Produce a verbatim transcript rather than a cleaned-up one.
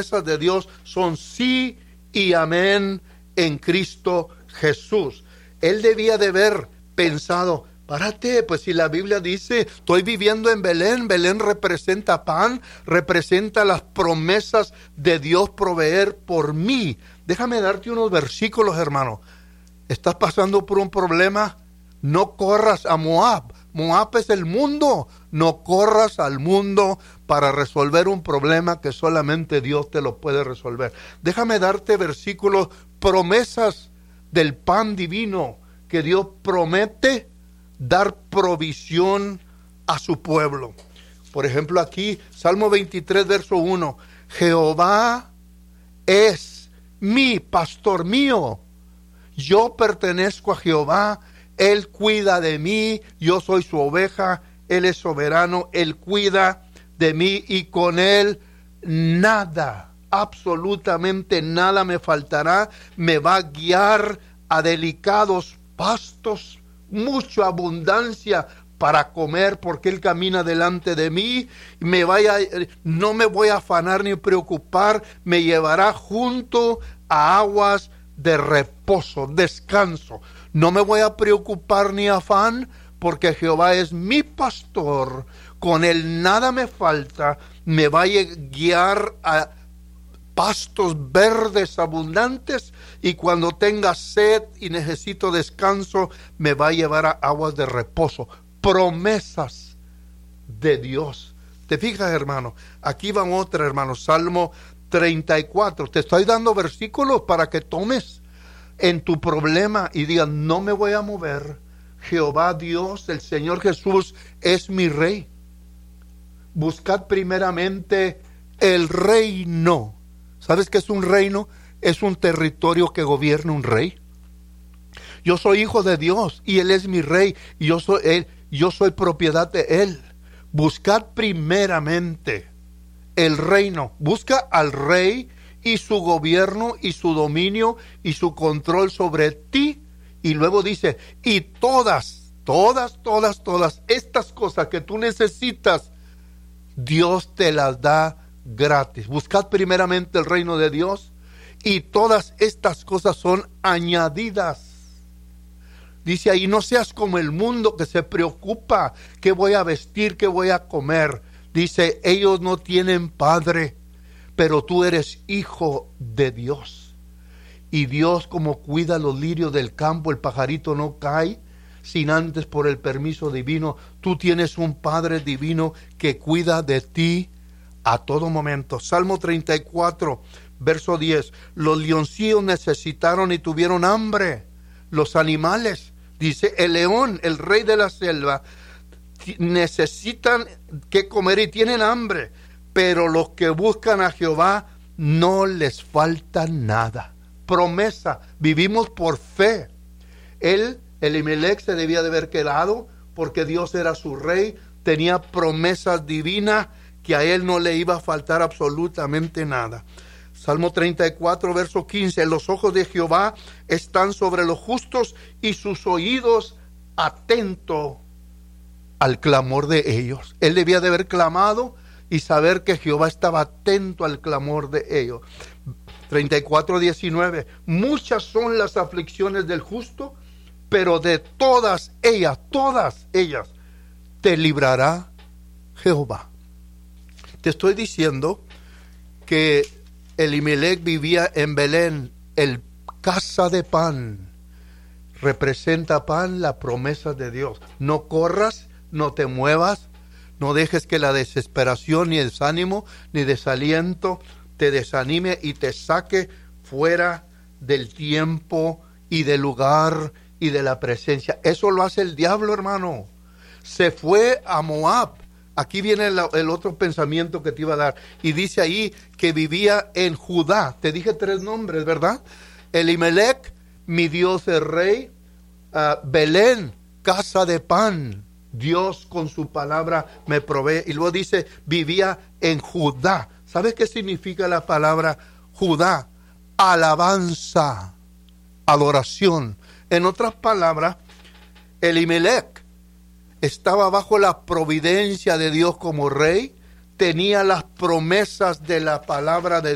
de Dios son sí y amén en Cristo Jesús. Él debía de haber pensado, párate, pues si la Biblia dice, estoy viviendo en Belén, Belén representa pan, representa las promesas de Dios proveer por mí. Déjame darte unos versículos, hermano. ¿Estás pasando por un problema? No corras a Moab. Moab es el mundo. No corras al mundo para resolver un problema que solamente Dios te lo puede resolver. Déjame darte versículos, promesas del pan divino que Dios promete dar provisión a su pueblo. Por ejemplo, aquí, Salmo veintitrés, verso uno. Jehová es mi pastor mío. Yo pertenezco a Jehová. Él cuida de mí. Yo soy su oveja. Él es soberano. Él cuida de mí y con Él nada, absolutamente nada me faltará. Me va a guiar a delicados pastos, mucha abundancia para comer, porque Él camina delante de mí. Me vaya, no me voy a afanar ni preocupar. Me llevará junto a aguas de reposo, descanso. No me voy a preocupar ni afán, porque Jehová es mi pastor. Con Él nada me falta. Me va a guiar a pastos verdes abundantes, y cuando tenga sed y necesito descanso, me va a llevar a aguas de reposo. Promesas de Dios. ¿Te fijas, hermano? Aquí van otra, hermano. Salmo treinta y cuatro. Te estoy dando versículos para que tomes en tu problema y digas, no me voy a mover. Jehová Dios, el Señor Jesús, es mi Rey. Buscad primeramente el reino. ¿Sabes qué es un reino? Es un territorio que gobierna un rey. Yo soy hijo de Dios y Él es mi Rey. Y yo soy Él, yo soy propiedad de Él. Buscad primeramente el reino. Busca al Rey y su gobierno y su dominio y su control sobre ti. Y luego dice, y todas, todas, todas, todas estas cosas que tú necesitas, Dios te las da gratis. Buscad primeramente el reino de Dios y todas estas cosas son añadidas. Dice ahí, no seas como el mundo que se preocupa, qué voy a vestir, qué voy a comer. Dice, ellos no tienen padre, pero tú eres hijo de Dios. Y Dios, como cuida los lirios del campo, el pajarito no cae sin antes por el permiso divino. Tú tienes un Padre divino que cuida de ti a todo momento. Salmo treinta y cuatro, verso diez. Los leoncillos necesitaron y tuvieron hambre. Los animales, dice, el león, el rey de la selva, necesitan que comer y tienen hambre. Pero los que buscan a Jehová no les falta nada. Promesa, vivimos por fe. Él, Elimelech, se debía de haber quedado porque Dios era su rey, tenía promesas divinas que a él no le iba a faltar absolutamente nada. Salmo treinta y cuatro, verso quince. Los ojos de Jehová están sobre los justos y sus oídos atentos al clamor de ellos. Él debía de haber clamado y saber que Jehová estaba atento al clamor de ellos. treinta y cuatro, diecinueve. Muchas son las aflicciones del justo, pero de todas ellas, todas ellas, te librará Jehová. Te estoy diciendo que Elimelech vivía en Belén, el casa de pan. Representa pan, la promesa de Dios. No corras, no te muevas, no dejes que la desesperación, ni desánimo, ni desaliento te desanime y te saque fuera del tiempo y del lugar y de la presencia. Eso lo hace el diablo, hermano. Se fue a Moab. Aquí viene el, el otro pensamiento que te iba a dar. Y dice ahí que vivía en Judá. Te dije tres nombres, ¿verdad? Elimelech, mi Dios es rey. Uh, Belén, casa de pan. Dios con su palabra me provee. Y luego dice, vivía en Judá. ¿Sabes qué significa la palabra Judá? Alabanza, adoración. En otras palabras, Elimelech estaba bajo la providencia de Dios como rey, tenía las promesas de la palabra de